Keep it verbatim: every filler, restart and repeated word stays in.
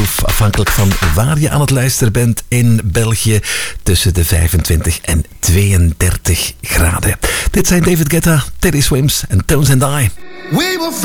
Groove. Afhankelijk van waar je aan het luisteren bent in België. Tussen de vijfentwintig en tweeëndertig graden. Dit zijn David Guetta, Teddy Swims en Tones and I.